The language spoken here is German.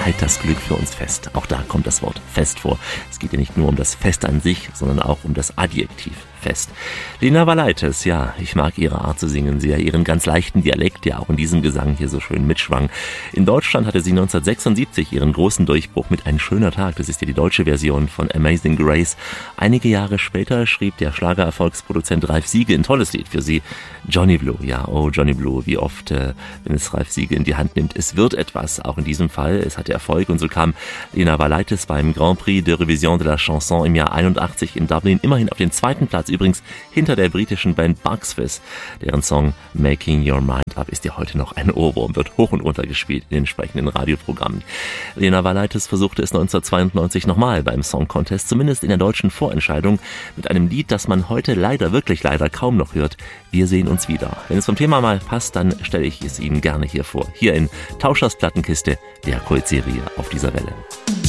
halt das Glück für uns fest. Auch da kommt das Wort fest vor. Es geht ja nicht nur um das Fest an sich, sondern auch um das Adjektiv fest. Lena Valaitis, ja, ich mag ihre Art zu singen sehr, ihren ganz leichten Dialekt, der auch in diesem Gesang hier so schön mitschwang. In Deutschland hatte sie 1976 ihren großen Durchbruch mit Ein schöner Tag, das ist ja die deutsche Version von Amazing Grace. Einige Jahre später schrieb der Schlagererfolgsproduzent Ralf Siege ein tolles Lied für sie, Johnny Blue. Ja, oh Johnny Blue, wie oft, wenn es Ralf Siege in die Hand nimmt, es wird etwas, auch in diesem Fall, es hatte Erfolg und so kam Lena Valaitis beim Grand Prix de Revision de la Chanson im Jahr 81 in Dublin immerhin auf den zweiten Platz, übrigens hinter der britischen Band Bucks Fizz. Deren Song Making Your Mind Up ist ja heute noch ein Ohrwurm, wird hoch und runter gespielt in den entsprechenden Radioprogrammen. Lena Valaitis versuchte es 1992 nochmal beim Song Contest, zumindest in der deutschen Vorentscheidung, mit einem Lied, das man heute leider, wirklich leider kaum noch hört. Wir sehen uns wieder. Wenn es vom Thema mal passt, dann stelle ich es Ihnen gerne hier vor. Hier in Tauschers Plattenkiste, der Kult-Serie auf dieser Welle.